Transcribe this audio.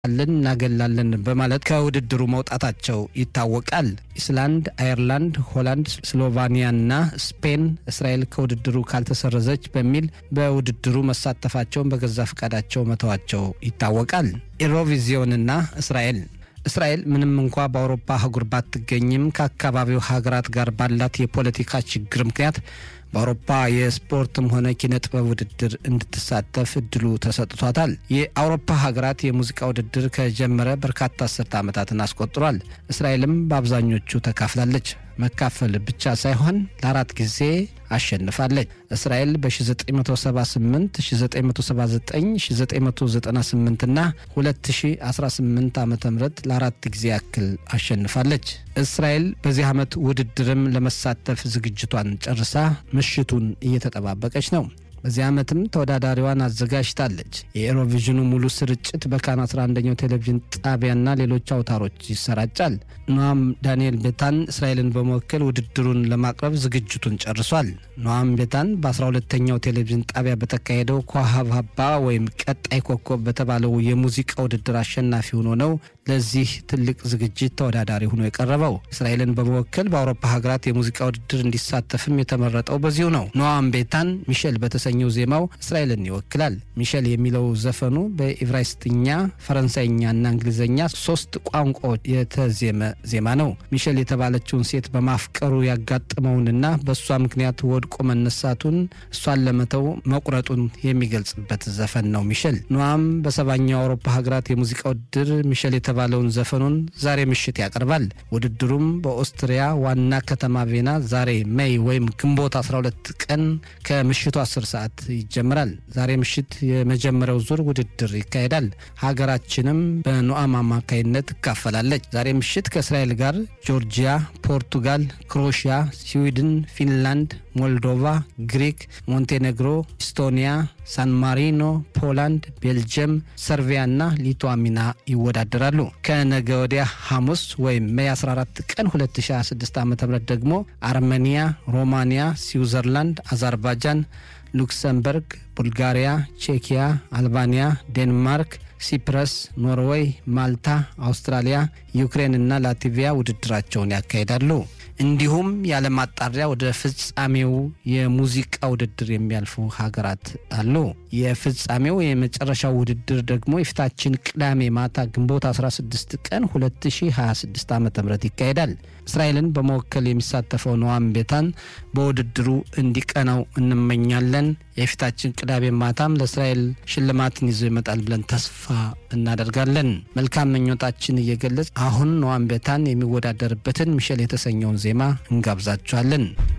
እናገላለን በማለት ከውድድሩ መውጣታቸው ይታወቃል። ኢስላንድ፣ አየርላንድ፣ ሆላንድ፣ ስሎቫኒያና ስፔን እስራኤል ከውድድሩ ካልተሰረዘች በሚል በውድድሩ መሳተፋቸውን በገዛ ፈቃዳቸው መተዋቸው ይታወቃል። ኢሮቪዥንና እስራኤል ምንም እንኳን በአውሮፓ አህጉር ባትገኝም ከአካባቢው ሀገራት ጋር ባላት የፖለቲካ ችግር ምክንያት በአውሮፓ የስፖርትም ሆነ ኪነ ጥበብ ውድድር እንድትሳተፍ እድሉ ተሰጥቷታል። የአውሮፓ ሀገራት የሙዚቃ ውድድር ከጀመረ በርካታ አስርተ ዓመታትን አስቆጥሯል። እስራኤልም በአብዛኞቹ ተካፍላለች። መካፈል ብቻ ሳይሆን ለአራት ጊዜ አሸንፋለች። እስራኤል በ1978፣ 1979፣ 1998 እና 2018 ዓ.ም ለአራት ጊዜ ያክል አሸንፋለች። እስራኤል በዚህ ዓመት ውድድርም ለመሳተፍ ዝግጅቷን ጨርሳ ምሽቱን እየተጠባበቀች ነው። በዚህ ዓመትም ተወዳዳሪዋን አዘጋጅታለች። የኢሮቪዥኑ ሙሉ ስርጭት በካን 11ኛው ቴሌቪዥን ጣቢያና ሌሎች አውታሮች ይሰራጫል። ኖአም ዳንኤል ቤታን እስራኤልን በመወከል ውድድሩን ለማቅረብ ዝግጅቱን ጨርሷል። ኖአም ቤታን በ12ኛው ቴሌቪዥን ጣቢያ በተካሄደው ኳሃብሃባ ወይም ቀጣይ ኮከብ በተባለው የሙዚቃ ውድድር አሸናፊ ሆኖ ነው ለዚህ ትልቅ ዝግጅት ተወዳዳሪ ሆኖ የቀረበው። እስራኤልን በመወከል በአውሮፓ ሀገራት የሙዚቃ ውድድር እንዲሳተፍም የተመረጠው በዚሁ ነው። ኖአም ቤታን ሚሼል በተሰኘው ዜማው እስራኤልን ይወክላል። ሚሼል የሚለው ዘፈኑ በኢብራይስጥኛ፣ ፈረንሳይኛና እንግሊዝኛ 3 ቋንቋዎች የተዜመ ዜማ ነው። ሚሼል የተባለችውን ሴት በማፍቀሩ ያጋጠመውንና በሷ ምክንያት ወድቆ መነሳቱን፣ እሷን ለመተው መቁረጡን የሚገልጽበት ዘፈን ነው ሚሼል። ኖአም በ7ኛው አውሮፓ ሀገራት የሙዚቃ ውድድር ሚሼል የተባለውን ዘፈኑን ዛሬ ምሽት ያቀርባል። ውድድሩም በኦስትሪያ ዋና ከተማ ቬና ዛሬ ሜይ ወይም ግንቦት 12 ቀን ከምሽቱ 10 ሰዓት ይጀምራል። ዛሬ ምሽት የመጀመሪያው ዙር ውድድር ይካሄዳል። ሀገራችንም በኖአም አማካይነት ትካፈላለች። ዛሬ ምሽት ከእስራኤል ጋር ጆርጂያ፣ ፖርቱጋል፣ ክሮኤሽያ፣ ስዊድን፣ ፊንላንድ፣ ሞልዶቫ፣ ግሪክ፣ ሞንቴኔግሮ፣ ኢስቶኒያ፣ ሳን ማሪኖ፣ ፖላንድ፣ ቤልጅየም፣ ሰርቢያና ሊቱዋኒያ ይወዳደራሉ። ከነገ ወዲያ ሐሙስ ወይም ሜይ 14 ቀን 2026 ዓ.ም ደግሞ አርሜኒያ፣ ሮማኒያ፣ ስዊዘርላንድ፣ አዘርባይጃን፣ ሉክሰምበርግ፣ ቡልጋሪያ፣ ቼኪያ፣ አልባኒያ፣ ዴንማርክ፣ ሲፕረስ፣ ኖርዌይ፣ ማልታ፣ አውስትራሊያ፣ ዩክሬን እና ላትቪያ ውድድራቸውን ያካሂዳሉ። እንዲሁም ያለ ማጣሪያ ወደ ፍጻሜው የሙዚቃ ውድድር የሚያልፉ ሀገራት አሉ። የፍጻሜው የመጨረሻው ውድድር ደግሞ የፊታችን ቅዳሜ ማታ ግንቦት 16 ቀን 2026 ዓ.ም ይካሄዳል። እስራኤልን በመወከል የሚሳተፈው ኖአም ቤታን በውድድሩ እንዲቀናው እንመኛለን። የፊታችን ቅዳሜ ማታም ለእስራኤል ሽልማትን ይዞ ይመጣል ብለን ተስፋ እናደርጋለን። መልካም ምኞታችን እየገለጽ አሁን ኖአም ቤታን የሚወዳደርበትን ሚሼል የተሰኘውን ዜማ እንጋብዛችኋለን።